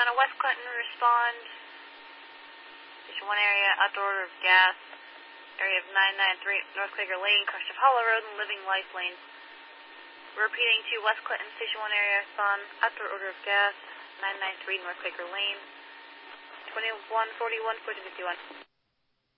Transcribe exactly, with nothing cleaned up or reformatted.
uh, West Clinton, respond. Station one area, outdoor order of gas. Area of nine nine three North Quaker Lane, Crush of Hollow Road, and Living Life Lane. Repeating to West Clinton, Station one area, respond. Outdoor order of gas, nine nine three North Quaker Lane. twenty-one forty-one, fourteen fifty-one.